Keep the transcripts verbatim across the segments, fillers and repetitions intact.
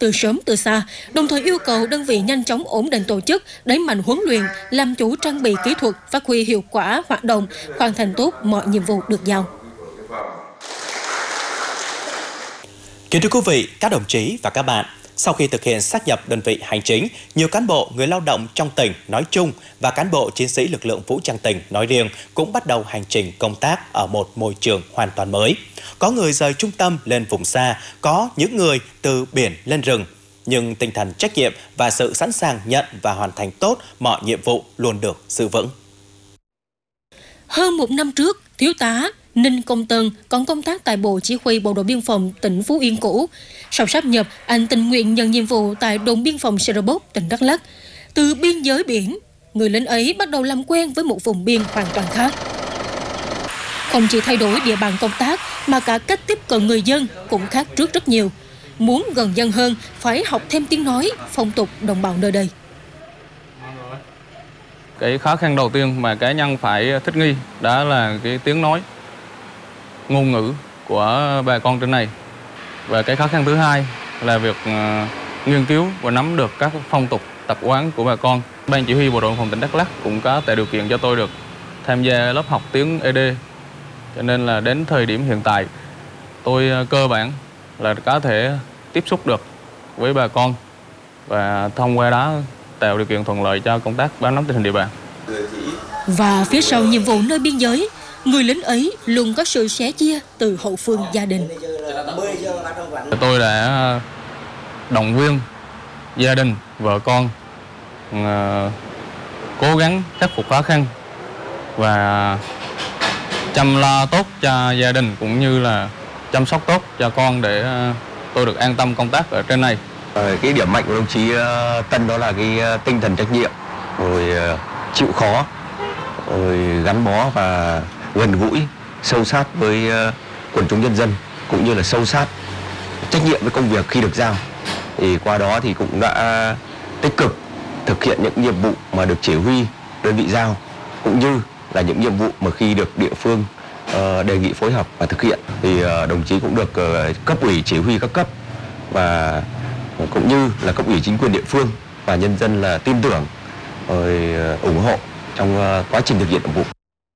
từ sớm từ xa, đồng thời yêu cầu đơn vị nhanh chóng ổn định tổ chức, đẩy mạnh huấn luyện, làm chủ trang bị kỹ thuật, phát huy hiệu quả hoạt động, hoàn thành tốt mọi nhiệm vụ được giao. Kính thưa quý vị, các đồng chí và các bạn, sau khi thực hiện sát nhập đơn vị hành chính, nhiều cán bộ, người lao động trong tỉnh nói chung và cán bộ chiến sĩ lực lượng vũ trang tỉnh nói riêng cũng bắt đầu hành trình công tác ở một môi trường hoàn toàn mới. Có người rời trung tâm lên vùng xa, có những người từ biển lên rừng, nhưng tinh thần trách nhiệm và sự sẵn sàng nhận và hoàn thành tốt mọi nhiệm vụ luôn được giữ vững. Hơn một năm trước, Thiếu tá Ninh Công Tân còn công tác tại Bộ Chỉ huy Bộ đội Biên phòng tỉnh Phú Yên cũ. Sau sáp nhập, anh tình nguyện nhận nhiệm vụ tại đồn biên phòng Sê Rơ Bốc, tỉnh Đắk Lắk. Từ biên giới biển, người lính ấy bắt đầu làm quen với một vùng biên hoàn toàn khác. Không chỉ thay đổi địa bàn công tác, mà cả cách tiếp cận người dân cũng khác trước rất nhiều. Muốn gần dân hơn, phải học thêm tiếng nói, phong tục đồng bào nơi đây. Cái khó khăn đầu tiên mà cá nhân phải thích nghi đó là cái tiếng nói, ngôn ngữ của bà con trên này. Và cái khó khăn thứ hai là việc uh, nghiên cứu và nắm được các phong tục tập quán của bà con. Ban chỉ huy Bộ đội Biên phòng tỉnh Đắk Lắk cũng có tạo điều kiện cho tôi được tham gia lớp học tiếng e đê. Cho nên là đến thời điểm hiện tại, tôi uh, cơ bản là có thể tiếp xúc được với bà con và thông qua đó tạo điều kiện thuận lợi cho công tác bám nắm tình hình địa bàn. Và phía sau nhiệm vụ nơi biên giới, người lính ấy luôn có sự sẻ chia từ hậu phương gia đình. Tôi đã động viên gia đình, vợ con uh, cố gắng khắc phục khó khăn và chăm lo tốt cho gia đình cũng như là chăm sóc tốt cho con để uh, tôi được an tâm công tác ở trên này. Cái điểm mạnh của đồng chí Tân đó là cái tinh thần trách nhiệm, rồi chịu khó, rồi gắn bó và gần gũi, sâu sát với quần chúng nhân dân, cũng như là sâu sát trách nhiệm với công việc khi được giao. Thì qua đó thì cũng đã tích cực thực hiện những nhiệm vụ mà được chỉ huy đơn vị giao, cũng như là những nhiệm vụ mà khi được địa phương đề nghị phối hợp và thực hiện. Thì đồng chí cũng được cấp ủy chỉ huy các cấp và cũng như là cấp ủy chính quyền địa phương và nhân dân là tin tưởng, rồi ủng hộ trong quá trình thực hiện nhiệm vụ.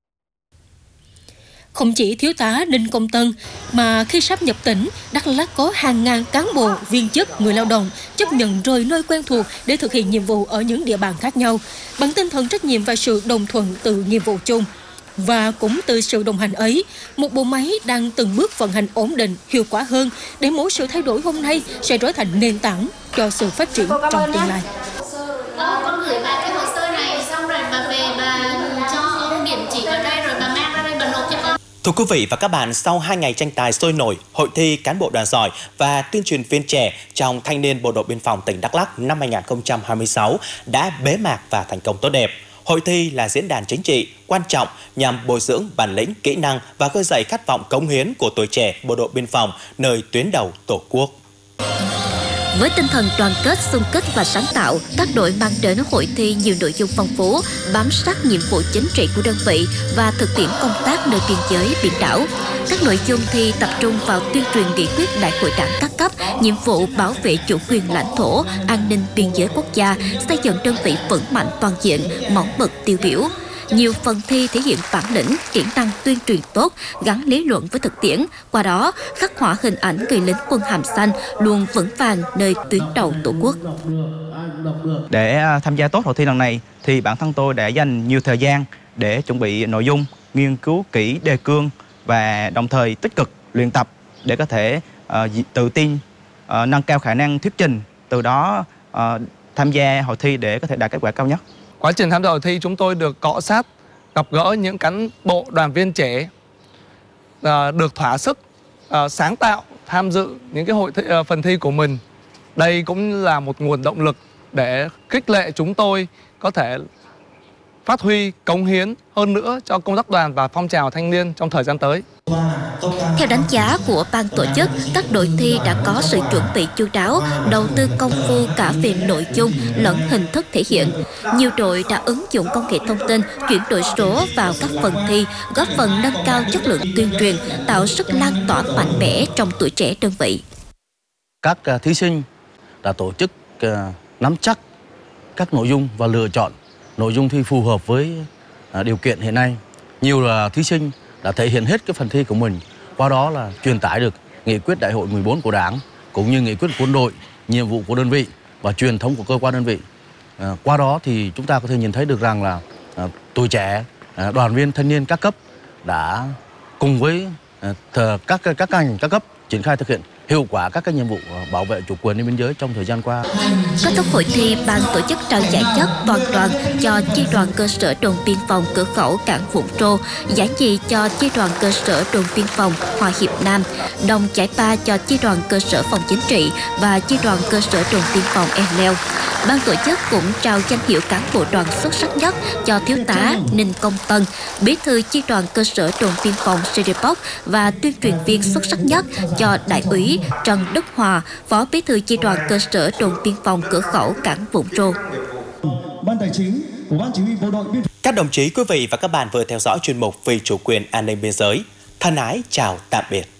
Không chỉ Thiếu tá Ninh Công Tân, mà khi sáp nhập tỉnh, Đắk Lắk có hàng ngàn cán bộ, viên chức, người lao động chấp nhận rời nơi quen thuộc để thực hiện nhiệm vụ ở những địa bàn khác nhau, bằng tinh thần trách nhiệm và sự đồng thuận từ nhiệm vụ chung. Và cũng từ sự đồng hành ấy, một bộ máy đang từng bước vận hành ổn định, hiệu quả hơn để mỗi sự thay đổi hôm nay sẽ trở thành nền tảng cho sự phát triển trong tương lai. Con gửi bà cái hồ sơ này xong rồi bà về bà cho ông điểm chỉ vào đây rồi bà mang ra đây bà nộp cho con. Thưa quý vị và các bạn, sau hai ngày tranh tài sôi nổi, hội thi cán bộ đoàn giỏi và tuyên truyền viên trẻ trong Thanh niên Bộ đội Biên phòng tỉnh Đắk Lắk năm hai nghìn không trăm hai mươi sáu đã bế mạc và thành công tốt đẹp. Hội thi là diễn đàn chính trị quan trọng nhằm bồi dưỡng bản lĩnh, kỹ năng và khơi dậy khát vọng cống hiến của tuổi trẻ Bộ đội Biên phòng nơi tuyến đầu Tổ quốc. Với tinh thần đoàn kết, xung kích và sáng tạo, các đội mang đến hội thi nhiều nội dung phong phú, bám sát nhiệm vụ chính trị của đơn vị và thực tiễn công tác nơi biên giới biển đảo. Các nội dung thi tập trung vào tuyên truyền nghị quyết Đại hội Đảng các cấp, nhiệm vụ bảo vệ chủ quyền lãnh thổ, an ninh biên giới quốc gia, xây dựng đơn vị vững mạnh toàn diện, mẫu mực tiêu biểu. Nhiều phần thi thể hiện bản lĩnh, kỹ năng tuyên truyền tốt, gắn lý luận với thực tiễn, qua đó khắc họa hình ảnh người lính quân hàm xanh luôn vững vàng nơi tuyến đầu Tổ quốc. Để tham gia tốt hội thi lần này thì bản thân tôi đã dành nhiều thời gian để chuẩn bị nội dung, nghiên cứu kỹ đề cương và đồng thời tích cực luyện tập để có thể uh, tự tin, uh, nâng cao khả năng thuyết trình, từ đó uh, tham gia hội thi để có thể đạt kết quả cao nhất. Quá trình tham gia hội thi chúng tôi được cọ sát, gặp gỡ những cán bộ đoàn viên trẻ, uh, được thỏa sức uh, sáng tạo tham dự những cái hội thi, uh, phần thi của mình. Đây cũng là một nguồn động lực để khích lệ chúng tôi có thể phát huy, cống hiến hơn nữa cho công tác đoàn và phong trào thanh niên trong thời gian tới. Theo đánh giá của ban tổ chức, các đội thi đã có sự chuẩn bị chu đáo, đầu tư công phu cả về nội dung lẫn hình thức thể hiện. Nhiều đội đã ứng dụng công nghệ thông tin, chuyển đổi số vào các phần thi, góp phần nâng cao chất lượng tuyên truyền, tạo sức lan tỏa mạnh mẽ trong tuổi trẻ đơn vị. Các thí sinh là tổ chức uh, nắm chắc các nội dung và lựa chọn nội dung thi phù hợp với uh, điều kiện hiện nay. Nhiều là thí sinh đã thể hiện hết cái phần thi của mình, qua đó là truyền tải được nghị quyết đại hội mười bốn của Đảng cũng như nghị quyết của quân đội, nhiệm vụ của đơn vị và truyền thống của cơ quan đơn vị. À, qua đó thì chúng ta có thể nhìn thấy được rằng là à, tuổi trẻ, à, đoàn viên thanh niên các cấp đã cùng với à, các các ngành các cấp triển khai thực hiện hiệu quả các cái nhiệm vụ bảo vệ chủ quyền biên giới trong thời gian qua. Kết thúc hội thi, ban tổ chức trao giải nhất toàn đoàn cho chi đoàn cơ sở đồn biên phòng cửa khẩu cảng Vũng Rô, giải nhì cho chi đoàn cơ sở đồn biên phòng Hòa Hiệp Nam, đồng giải ba cho chi đoàn cơ sở phòng chính trị và chi đoàn cơ sở đồn biên phòng E Leo. Ban tổ chức cũng trao danh hiệu cán bộ đoàn xuất sắc nhất cho thiếu tá Ninh Công Tân, bí thư chi đoàn cơ sở đồn biên phòng Serepok và tuyên truyền viên xuất sắc nhất cho đại úy Trần Đức Hòa, phó bí thư chi đoàn cơ sở đồn biên phòng cửa khẩu cảng Vũng Rô. Ban tài chính của Ban chỉ huy bộ đội biên phòng. Các đồng chí, quý vị và các bạn vừa theo dõi chuyên mục Vì chủ quyền an ninh biên giới. Thân ái chào tạm biệt.